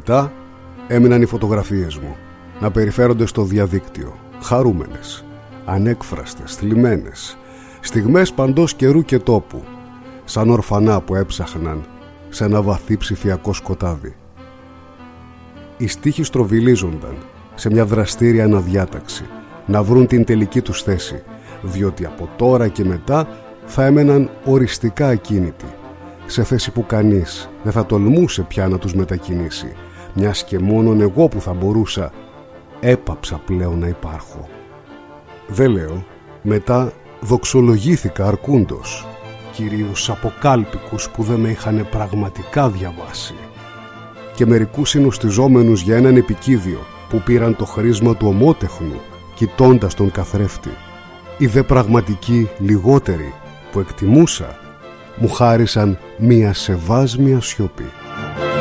Μετά έμειναν οι φωτογραφίες μου να περιφέρονται στο διαδίκτυο, χαρούμενες, ανέκφραστες, θλιμμένες, στιγμές παντός καιρού και τόπου, σαν ορφανά που έψαχναν σε ένα βαθύ ψηφιακό σκοτάδι. Οι στίχοι στροβιλίζονταν σε μια δραστήρια αναδιάταξη να βρουν την τελική τους θέση, διότι από τώρα και μετά θα έμεναν οριστικά ακίνητοι, σε θέση που κανείς δεν θα τολμούσε πια να τους μετακινήσει, μιας και μόνον εγώ που θα μπορούσα έπαψα πλέον να υπάρχω. Δεν λέω, μετά δοξολογήθηκα αρκούντος, κυρίους αποκάλπικους που δεν με είχαν πραγματικά διαβάσει, και μερικούς συνοστιζόμενους για έναν επικίδιο που πήραν το χρήσμα του ομότεχνου κοιτώντας τον καθρέφτη. Οι δε πραγματικοί λιγότεροι που εκτιμούσα μου χάρισαν μία σεβάσμια σιωπή.